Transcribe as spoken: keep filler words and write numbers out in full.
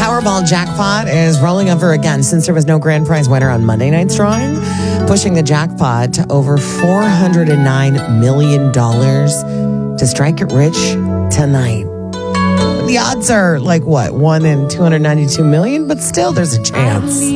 Powerball jackpot is rolling over again since there was no grand prize winner on Monday night's drawing, pushing the jackpot to over four hundred nine million dollars to strike it rich tonight. The odds are like what, one in two hundred ninety-two million, but still there's a chance.